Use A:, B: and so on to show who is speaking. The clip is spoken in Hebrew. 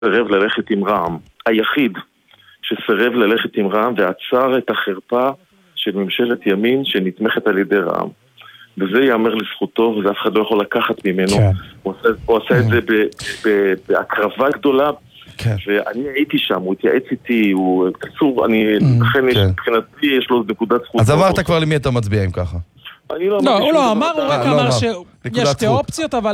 A: סירב ללכת עם רע"מ, היחיד שסירב ללכת עם רע"מ ועצר את החרפה של ממשלת ימין שנתמכת על ידי רע"מ. וזה יאמר לזכותו, וזה אף אחד לא יכול לקחת ממנו. הוא עשה את זה בהקרבה גדולה, ואני הייתי שם, הוא התייעץ איתי, הוא קצור, לכן מבחינתי יש לו נקודת זכות.
B: אז אמרת כבר למי אתה מצביע אם ככה?
C: לא, הוא לא אמר, הוא רק אמר שיש שתי אופציות, אבל